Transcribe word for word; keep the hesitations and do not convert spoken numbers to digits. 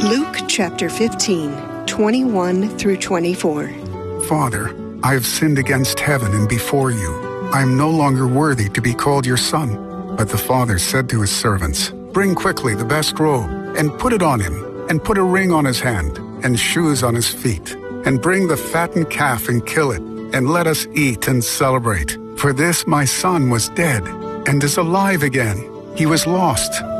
Luke chapter fifteen, twenty-one through twenty-four. Father, I have sinned against heaven and before you. I am no longer worthy to be called your son. But the father said to his servants, "Bring quickly the best robe, and put it on him, and put a ring on his hand, and shoes on his feet. And bring the fattened calf and kill it, and let us eat and celebrate. For this my son was dead, and is alive again. He was lost,